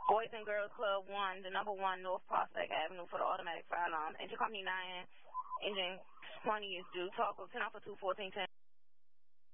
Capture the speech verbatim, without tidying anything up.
Boys and Girls Club one, the number one North Prospect Avenue for the automatic firearm. Engine Company nine, Engine twenty is due. Talk with ten off for two fourteen ten.